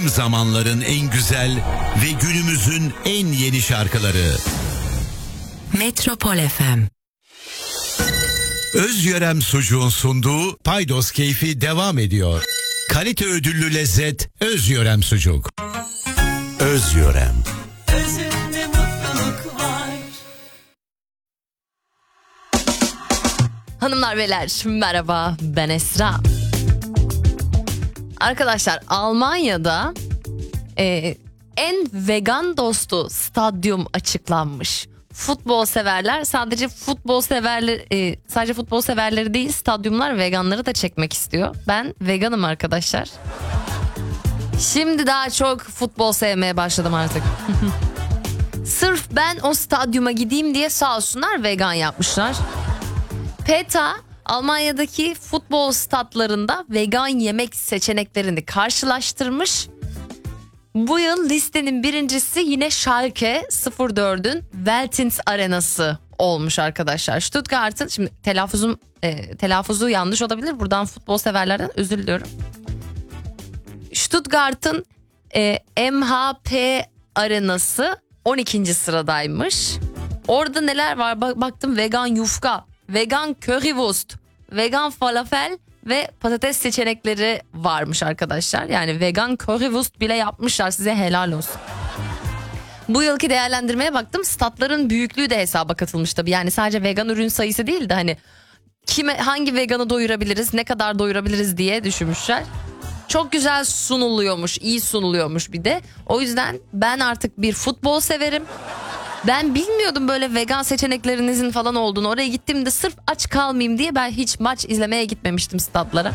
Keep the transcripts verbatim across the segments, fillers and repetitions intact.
Tüm zamanların en güzel ve günümüzün en yeni şarkıları. Metropol F M. Özyörem Sucuğun sunduğu Paydos Keyfi devam ediyor. Kalite ödüllü lezzet Özyörem Sucuk. Özyörem. Özünde mutluluk var. Hanımlar beyler merhaba, ben Esra. Arkadaşlar, Almanya'da e, en vegan dostu stadyum açıklanmış. Futbol severler sadece futbol severler e, sadece futbol severleri değil, stadyumlar veganları da çekmek istiyor. Ben veganım arkadaşlar. Şimdi daha çok futbol sevmeye başladım artık. Sırf ben o stadyuma gideyim diye sağ olsunlar vegan yapmışlar. PETA Almanya'daki futbol statlarında vegan yemek seçeneklerini karşılaştırmış. Bu yıl listenin birincisi yine Schalke sıfır dördün Veltins Arenası olmuş arkadaşlar. Stuttgart'ın, şimdi telaffuzum e, telaffuzu yanlış olabilir. Buradan futbol severlerden özür diliyorum. Stuttgart'ın e, M H P Arenası on ikinci sıradaymış. Orada neler var? Baktım, vegan yufka, vegan currywurst, vegan falafel ve patates seçenekleri varmış arkadaşlar. Yani vegan currywurst bile yapmışlar, size helal olsun. Bu yılki değerlendirmeye baktım, statların büyüklüğü de hesaba katılmış tabii. Yani sadece vegan ürün sayısı değil de hani kime, hangi veganı doyurabiliriz, ne kadar doyurabiliriz diye düşünmüşler. Çok güzel sunuluyormuş, iyi sunuluyormuş bir de. O yüzden ben artık bir futbol severim. Ben bilmiyordum böyle vegan seçeneklerinizin falan olduğunu. Oraya gittiğimde sırf aç kalmayayım diye ben hiç maç izlemeye gitmemiştim statlara.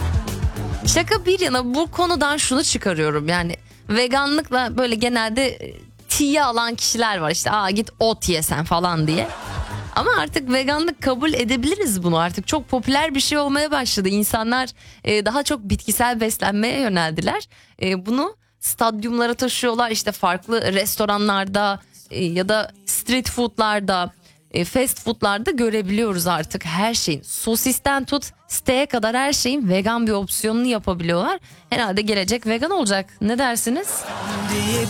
Şaka bir yana, bu konudan şunu çıkarıyorum. Yani veganlıkla böyle genelde tiye alan kişiler var. İşte aa git ot yesen falan diye. Ama artık veganlık kabul edebiliriz bunu. Artık çok popüler bir şey olmaya başladı. İnsanlar e, daha çok bitkisel beslenmeye yöneldiler. E, bunu stadyumlara taşıyorlar. İşte farklı restoranlarda e, ya da street foodlarda, e, fast foodlarda görebiliyoruz artık her şeyin. Sosisten tut steak'e kadar her şeyin vegan bir opsiyonunu yapabiliyorlar. Herhalde gelecek vegan olacak. Ne dersiniz? Diye